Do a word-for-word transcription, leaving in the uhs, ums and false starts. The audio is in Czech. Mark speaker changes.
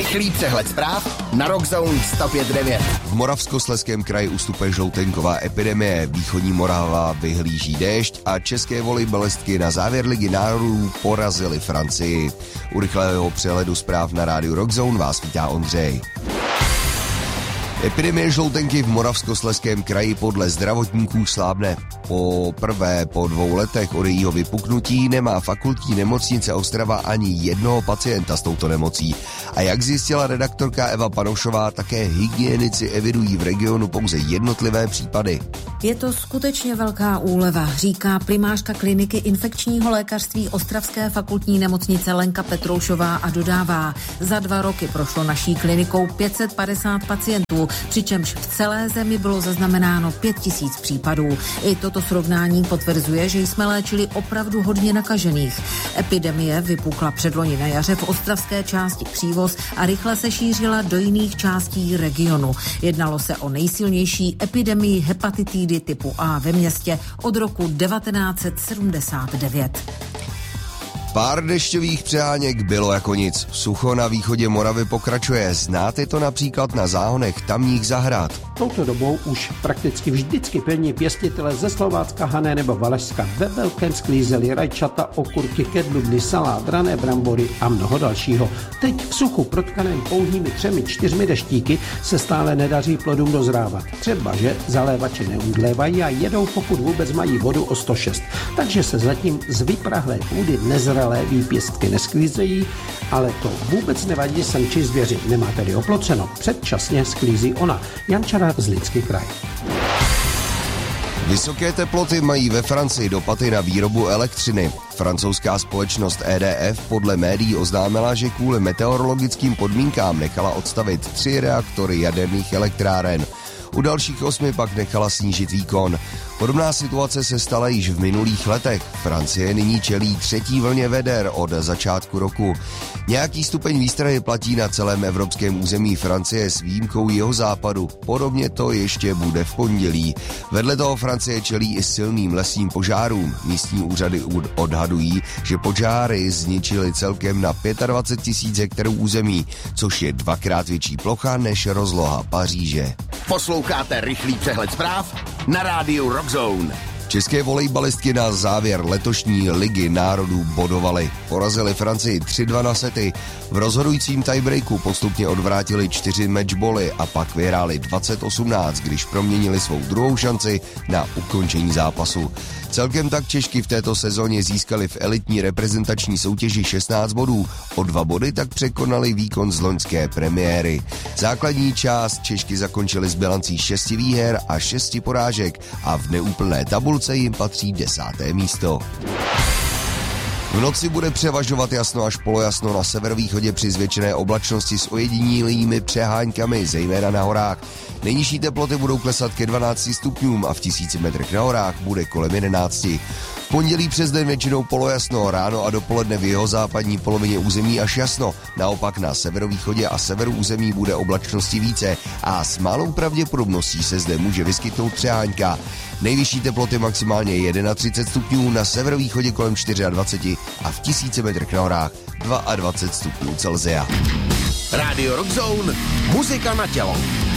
Speaker 1: Rychlý přehled zpráv na Rockzone sto pět devět.
Speaker 2: V Moravskoslezském kraji ustupuje žloutenková epidemie, východní Morava vyhlíží déšť a české volejbalistky na závěr Ligy národů porazily Francii. U rychlého přehledu zpráv na rádiu Rockzone vás vítá Ondřej. Epidemie žloutenky v Moravskoslezském kraji podle zdravotníků slábne. Po prvé po dvou letech od jejího vypuknutí nemá fakultní nemocnice Ostrava ani jednoho pacienta s touto nemocí. A jak zjistila redaktorka Eva Panoušová, také hygienici evidují v regionu pouze jednotlivé případy.
Speaker 3: Je to skutečně velká úleva, říká primářka kliniky infekčního lékařství Ostravské fakultní nemocnice Lenka Petroušová a dodává, za dva roky prošlo naší klinikou pět set padesát pacientů, přičemž v celé zemi bylo zaznamenáno pět tisíc případů. I toto srovnání potvrzuje, že jsme léčili opravdu hodně nakažených. Epidemie vypukla předloni na jaře v ostravské části Přívoz a rychle se šířila do jiných částí regionu. Jednalo se o nejsilnější epidemii hepatitidy typu A ve městě od roku devatenáct set sedmdesát devět.
Speaker 2: Pár dešťových přeháněk bylo jako nic. Sucho na východě Moravy pokračuje. Znáte to například na záhonech tamních zahrad.
Speaker 4: Touto dobou už prakticky vždycky pilní pěstitele ze Slovácka, Hané nebo Valašska ve velkém sklízeli rajčata, okurky, kedlubny, salát, rané brambory a mnoho dalšího. Teď v suchu protkaném pouhými třemi, čtyřmi deštíky se stále nedaří plodům dozrávat. Třeba, že zalévači neumdlévají a jedou, pokud vůbec mají vodu o sto šest. Takže se zatím z vyprahlé půdy nezralé výpěstky nesklízejí, ale to vůbec nevadí semči zvěři. Nemá tedy oploceno. Předčasně sklízí ona. Jančara z Lidský kraj.
Speaker 2: Vysoké teploty mají ve Francii dopady na výrobu elektřiny. Francouzská společnost E D F podle médií oznámila, že kvůli meteorologickým podmínkám nechala odstavit tři reaktory jaderných elektráren. U dalších osmi pak nechala snížit výkon. Podobná situace se stala již v minulých letech. Francie nyní čelí třetí vlně veder od začátku roku. Nějaký stupeň výstrahy platí na celém evropském území Francie s výjimkou jihozápadu. Podobně to ještě bude v pondělí. Vedle toho Francie čelí i silným lesním požárům. Místní úřady odhadují, že požáry zničily celkem na dvacet pět tisíc hektarů území, což je dvakrát větší plocha než rozloha Paříže.
Speaker 1: Posloucháte rychlý přehled zpráv na rádiu Rockzone.
Speaker 2: České volejbalistky na závěr letošní Ligy národů bodovaly. Porazili Francii tři dva na sety. V rozhodujícím tiebreaku postupně odvrátili čtyři matchboly a pak vyhráli dvacet osmnáct, když proměnili svou druhou šanci na ukončení zápasu. Celkem tak Češky v této sezóně získali v elitní reprezentační soutěži šestnáct bodů. O dva body tak překonali výkon z loňské premiéry. Základní část Češky zakončili s bilancí šesti výher a šesti porážek a v neúplné tabulce jim patří desáté místo. V noci bude převažovat jasno až polojasno na severovýchodě při zvětšené oblačnosti s ojedinělými přeháňkami, zejména na horách. Nejnižší teploty budou klesat ke dvanácti stupňům a v tisíci metrech na horách bude kolem jedenácti. V pondělí přes den většinou polojasno, ráno a dopoledne v jihozápadní polovině území až jasno. Naopak na severovýchodě a severu území bude oblačnosti více a s malou pravděpodobností se zde může vyskytnout přeháňka. Nejvyšší teploty maximálně třicet jedna stupňů, na severovýchodě kolem dvacet čtyři a v tisíci metrech na horách dvacet dva stupňů Celsia.
Speaker 1: Rádio Rockzone, muzika na tělo.